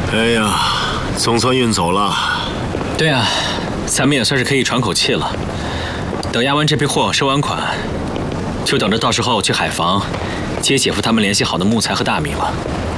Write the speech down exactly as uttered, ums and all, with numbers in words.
哎呀，总算运走了。 对啊，咱们也算是可以喘口气了。等押完这批货，收完款，就等着到时候去海防接姐夫他们联系好的木材和大米了。